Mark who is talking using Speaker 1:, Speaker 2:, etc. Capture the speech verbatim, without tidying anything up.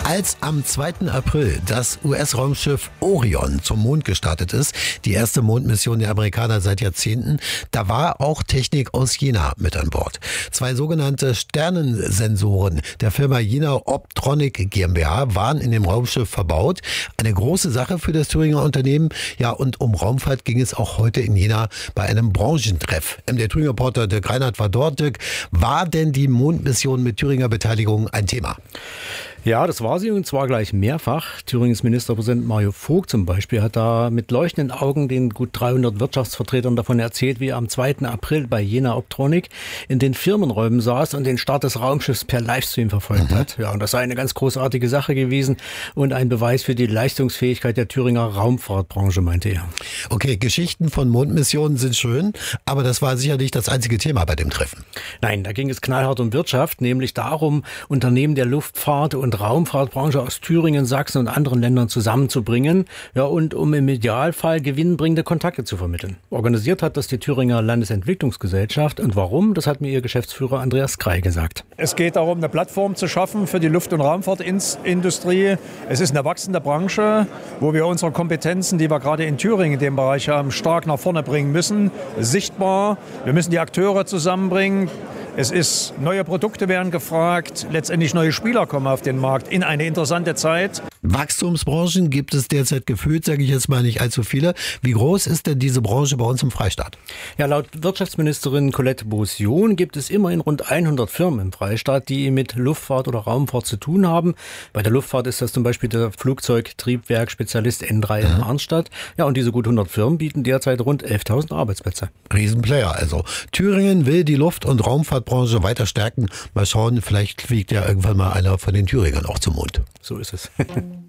Speaker 1: Als am zweiten April das U S-Raumschiff Orion zum Mond gestartet ist, die erste Mondmission der Amerikaner seit Jahrzehnten, da war auch Technik aus Jena mit an Bord. Zwei sogenannte Sternensensoren der Firma Jena Optronic GmbH waren in dem Raumschiff verbaut. Eine große Sache für das Thüringer Unternehmen. Ja, und um Raumfahrt ging es auch heute in Jena bei einem Branchentreff. M D R-Thüringen-Reporter Dirk Reinhardt war dort. Dirk, war denn die Mondmission mit Thüringer Beteiligung ein Thema?
Speaker 2: Ja, das war sie, und zwar gleich mehrfach. Thüringens Ministerpräsident Mario Vogt zum Beispiel hat da mit leuchtenden Augen den gut dreihundert Wirtschaftsvertretern davon erzählt, wie er am zweiten April bei Jena Optronic in den Firmenräumen saß und den Start des Raumschiffs per Livestream verfolgt mhm. hat. Ja, und das sei eine ganz großartige Sache gewesen und ein Beweis für die Leistungsfähigkeit der Thüringer Raumfahrtbranche, meinte er.
Speaker 1: Okay, Geschichten von Mondmissionen sind schön, aber das war sicherlich das einzige Thema bei dem Treffen.
Speaker 2: Nein, da ging es knallhart um Wirtschaft, nämlich darum, Unternehmen der Luftfahrt und Raumfahrtbranche aus Thüringen, Sachsen und anderen Ländern zusammenzubringen, ja, und um im Idealfall gewinnbringende Kontakte zu vermitteln. Organisiert hat das die Thüringer Landesentwicklungsgesellschaft, und warum, das hat mir ihr Geschäftsführer Andreas Krei gesagt.
Speaker 3: Es geht darum, eine Plattform zu schaffen für die Luft- und Raumfahrtindustrie. Es ist eine wachsende Branche, wo wir unsere Kompetenzen, die wir gerade in Thüringen in dem Bereich haben, stark nach vorne bringen müssen, sichtbar. Wir müssen die Akteure zusammenbringen. Es ist, neue Produkte werden gefragt, letztendlich neue Spieler kommen auf den Markt in eine interessante Zeit.
Speaker 1: Wachstumsbranchen gibt es derzeit gefühlt, sage ich jetzt mal, nicht allzu viele. Wie groß ist denn diese Branche bei uns im Freistaat?
Speaker 2: Ja, laut Wirtschaftsministerin Colette Beausion gibt es immerhin rund hundert Firmen im Freistaat, die mit Luftfahrt oder Raumfahrt zu tun haben. Bei der Luftfahrt ist das zum Beispiel der Flugzeugtriebwerk-Spezialist N drei in Arnstadt. Ja, und diese gut hundert Firmen bieten derzeit rund elftausend Arbeitsplätze.
Speaker 1: Riesenplayer also. Thüringen will die Luft- und Raumfahrtbranche weiter stärken. Mal schauen, vielleicht fliegt ja irgendwann mal einer von den Thüringern auch zum Mond.
Speaker 2: So ist es.